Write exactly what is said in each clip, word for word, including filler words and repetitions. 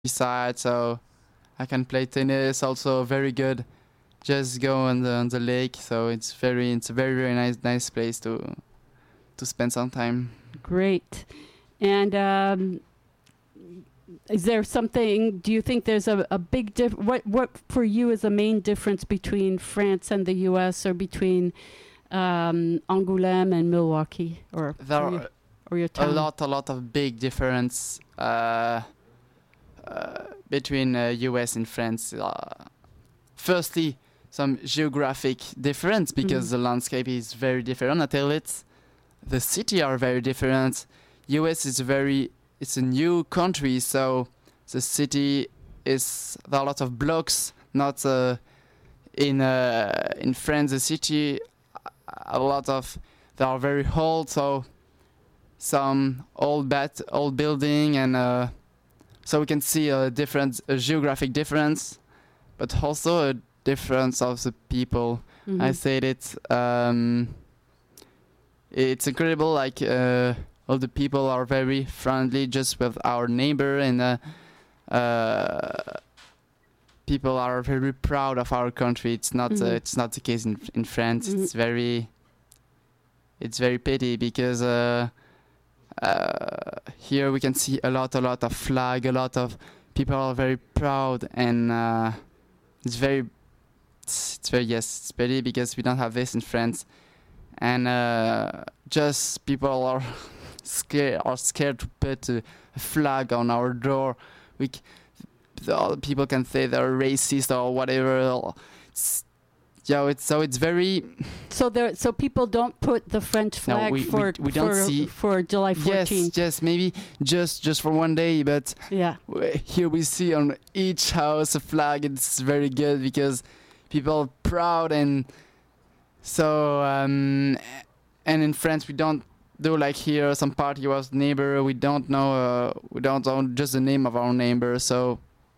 beside, so I can play tennis. Also, very good. Just go on the on the lake, so it's very it's a very very nice nice place to to spend some time. Great. And um, is there something? Do you think there's a, a big diff? What what for you is the main difference between France and the U S, or between um, Angoulême and Milwaukee, or There or your, are or your a town? lot a lot of big difference uh, uh, between uh, U S and France. Uh, firstly, some geographic difference because Mhm. the landscape is very different. I tell it, the city are very different. U S is very it's a new country, so the city is there are a lot of blocks. Not uh, in uh, in France, the city a lot of they are very old, so some old bat old building, and uh, so we can see a different a geographic difference, but also a difference of the people. Mhm. I said it. Um, it's incredible. Like uh, all the people are very friendly, just with our neighbor, and uh, uh, people are very proud of our country. It's not. Mhm. Uh, it's not the case in in France. Mhm. It's very. It's very pity because uh, uh, here we can see a lot, a lot of flag, a lot of people are very proud, and uh, it's very. It's, it's very yes, it's pity because we don't have this in France, and uh, just people are scared are scared to put a, a flag on our door. We c- the other people can say they're racist or whatever. It's, yeah, it's so it's very So there, so people don't put the French No, flag we- we- for we don't for, see- for July yes, fourteenth. yes, maybe just just for one day, but Yeah. w- here we see on each house a flag. It's very good because people are proud, and so um, and in France we don't do like here some party was neighbor. We don't know uh, we don't know just the name of our neighbor, so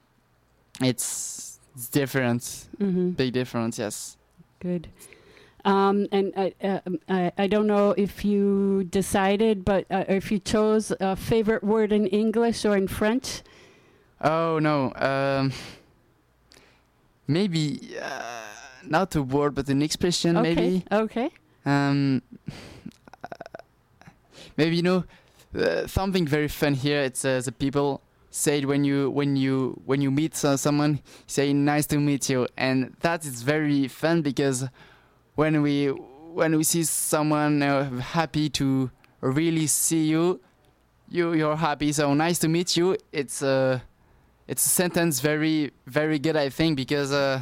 it's, it's different, Mm-hmm. big difference. Yes. Good. Um, and I, uh, um, I, I don't know if you decided, but uh, if you chose a favorite word in English or in French. Oh no. Um, maybe uh, not a word, but an expression. Okay. Maybe. Okay. Um, maybe you know uh, something very fun here. It's uh, the people say it when you when you when you meet uh, someone, say nice to meet you, and that is very fun because when we when we see someone uh, happy to really see you, you you're happy. So nice to meet you. It's a it's a sentence very very good, I think, because uh,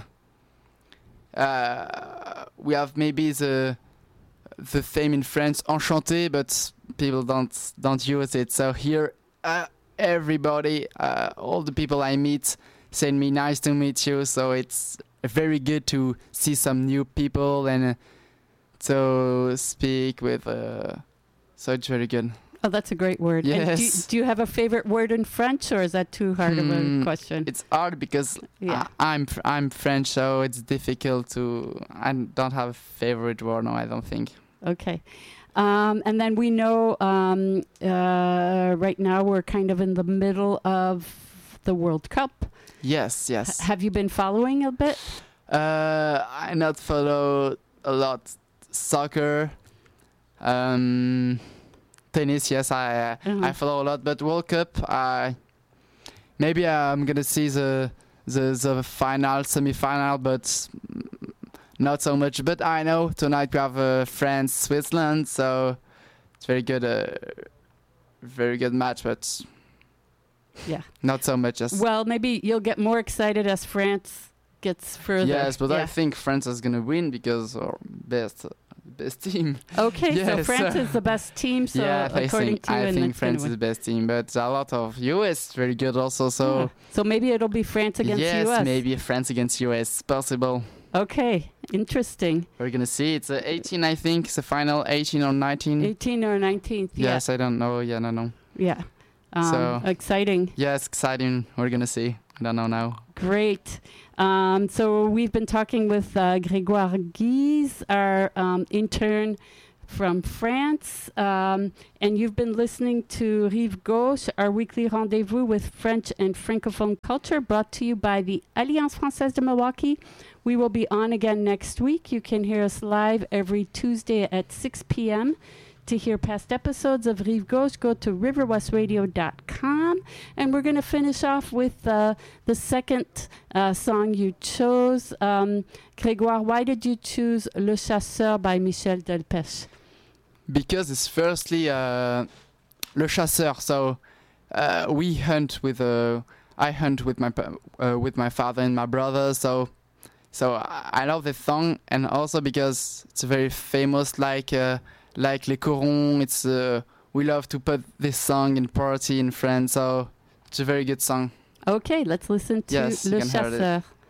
uh, we have maybe the the same in France, enchanté, but people don't don't use it. So here, uh, everybody, uh, all the people I meet, send me nice to meet you. So it's very good to see some new people and uh, to speak with. Uh, so it's very good. Oh, that's a great word. And do, Yes. do you have a favorite word in French, or is that too hard of Hmm, a question? It's hard because Yeah. I, I'm fr- I'm French, so it's difficult to. I don't have a favorite word. No, I don't think. Okay. Um, and then we know um, uh, right now we're kind of in the middle of the World Cup. Yes, H- yes. have you been following a bit? Uh, I not follow a lot soccer, um, tennis. Yes, I uh, Mhm. I follow a lot, but World Cup, I maybe I'm gonna see the the the final, semi-final, but mm, not so much. But I know tonight we have uh, France, Switzerland, so it's very good, uh, very good match, but Yeah. not so much as. Well, maybe you'll get more excited as France gets further. Yes, but Yeah. I think France is gonna win because our best best team. Okay, so Yes. France is the best team. So yeah, I according think to you, I and think it's gonna France is win. the best team, but a lot of U S very good also. So Yeah. So maybe it'll be France against yes, U S. maybe France against U S possible. Okay, interesting. We're gonna see. It's uh, eighteen, I think. It's the final eighteen or nineteen. eighteen or nineteenth. Yeah. Yes, I don't know. Yeah, no, no. Yeah. Um, So- exciting. Yes, exciting. We're gonna see. I don't know now. Great. Um, so we've been talking with uh, Grégoire Guise, our um, intern from France. Um, and you've been listening to Rive Gauche, our weekly rendezvous with French and Francophone culture, brought to you by the Alliance Française de Milwaukee. We will be on again next week. You can hear us live every Tuesday at six p.m. To hear past episodes of Rive Gauche, go to river west radio dot com. And we're going to finish off with uh, the second uh, song you chose. Um, Grégoire, why did you choose Le Chasseur by Michel Delpech? Because it's firstly uh, Le Chasseur. So uh, we hunt with uh, I hunt with my uh, with my father and my brother. So so I love this song, and also because it's very famous, like. Uh, Like Les Corons, it's uh, we love to put this song in party in France, so it's a very good song. Okay, let's listen to Yes, Le you can hear it. Chasseur.